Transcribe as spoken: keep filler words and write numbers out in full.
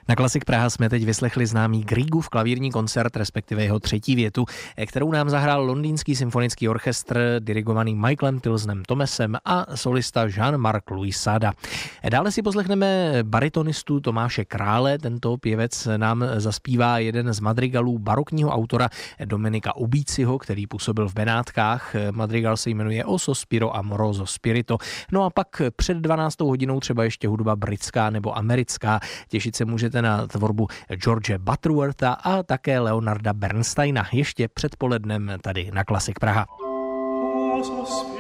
Na Klasik Praha jsme teď vyslechli známý Griegův klavírní koncert, respektive jeho třetí větu, kterou nám zahrál Londýnský symfonický orchestr dirigovaný Michaelem Tilsonem Thomasem a solista Jean-Marc Louis Sada. Dále si poslechneme baritonistu Tomáše Krále. Tento pěvec nám zaspívá jeden z madrigalů barokního autora Domenica Ubiciho, který působil v Benátkách. Madrigal se jmenuje O sospiro amoroso spirito. No a pak před dvanáctou hodinou třeba ještě hudba britská nebo americká. Těšit se můžete na tvorbu George Butterwortha a také Leonarda Bernsteina ještě předpolednem tady na Klasik Praha.